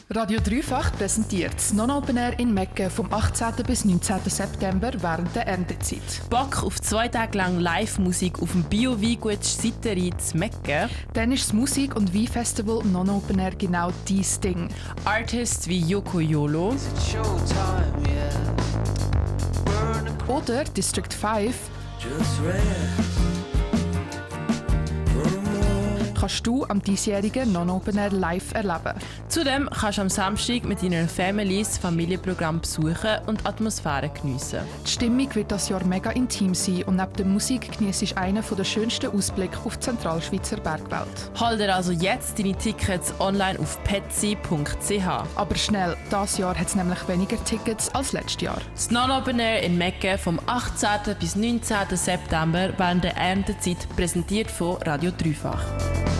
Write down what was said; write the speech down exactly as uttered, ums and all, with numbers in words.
Radio Dreifach präsentiert das Non-Open Air in Mecken vom achtzehnten bis neunzehnten September während der Erntezeit. Bock auf zwei Tage lang Live-Musik auf dem Bio-Weingut Sitterin zu Mecken? Dann ist das Musik- und Weinfestival Non-Open Air genau dein Ding. Artists wie Yoko Yolo oder District fünf kannst du am diesjährigen Non-Open Air live erleben. Zudem kannst du am Samstag mit deiner Family das Familienprogramm besuchen und die Atmosphäre geniessen. Die Stimmung wird das Jahr mega intim sein und neben der Musik genießt du einen der schönsten Ausblicke auf die Zentralschweizer Bergwelt. Hol dir also jetzt deine Tickets online auf petzi punkt c h. Aber schnell, dieses Jahr hat es nämlich weniger Tickets als letztes Jahr. Das Non-Open Air in Mecken vom achtzehnten bis neunzehnten September während der Erntezeit präsentiert von Radio Dreifach.